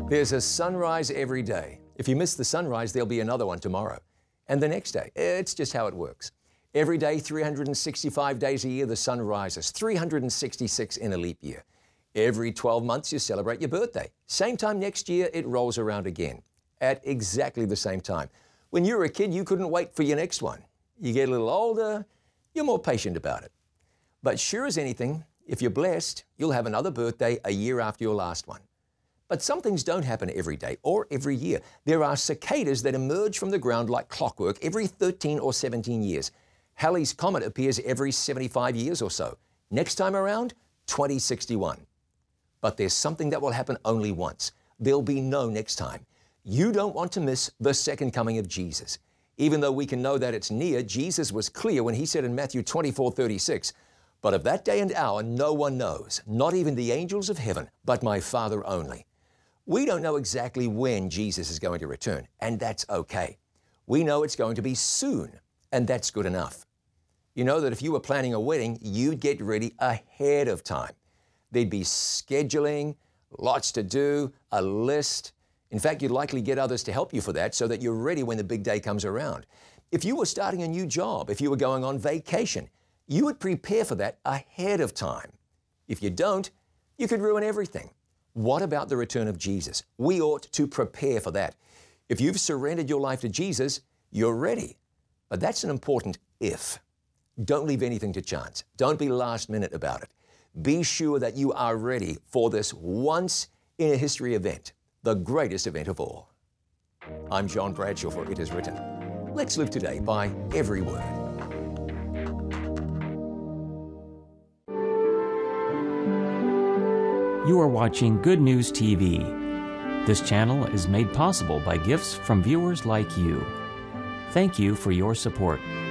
There's a sunrise every day. If you miss the sunrise, there'll be another one tomorrow. And the next day. It's just how it works. Every day, 365 days a year, the sun rises. 366 in a leap year. Every 12 months, you celebrate your birthday. Same time next year, it rolls around again. At exactly the same time. When you were a kid, you couldn't wait for your next one. You get a little older, you're more patient about it. But sure as anything, if you're blessed, you'll have another birthday a year after your last one. But some things don't happen every day or every year. There are cicadas that emerge from the ground like clockwork every 13 or 17 years. Halley's Comet appears every 75 years or so. Next time around, 2061. But there's something that will happen only once. There'll be no next time. You don't want to miss the second coming of Jesus. Even though we can know that it's near, Jesus was clear when he said in Matthew 24:36, "But of that day and hour no one knows, not even the angels of heaven, but my Father only." We don't know exactly when Jesus is going to return, and that's okay. We know it's going to be soon, and that's good enough. You know that if you were planning a wedding, you'd get ready ahead of time. There'd be scheduling, lots to do, a list. In fact, you'd likely get others to help you for that so that you're ready when the big day comes around. If you were starting a new job, if you were going on vacation, you would prepare for that ahead of time. If you don't, you could ruin everything. What about the return of Jesus? We ought to prepare for that. If you've surrendered your life to Jesus, you're ready. But that's an important if. Don't leave anything to chance. Don't be last minute about it. Be sure that you are ready for this once-in-a-history event, the greatest event of all. I'm John Bradshaw for It Is Written. Let's live today by every word. You are watching Good News TV. This channel is made possible by gifts from viewers like you. Thank you for your support.